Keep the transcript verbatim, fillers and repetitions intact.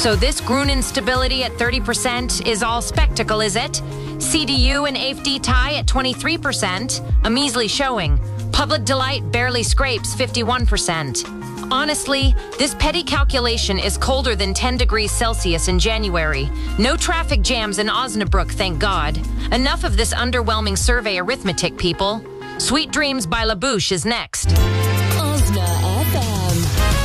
So this Gruen instability at thirty percent is all spectacle, is it? C D U and A F D tie at twenty-three percent, a measly showing. Public delight barely scrapes fifty-one percent. Honestly, this petty calculation is colder than ten degrees Celsius in January. No traffic jams in Osnabrück, thank God. Enough of this underwhelming survey arithmetic, people. Sweet Dreams by LaBouche is next.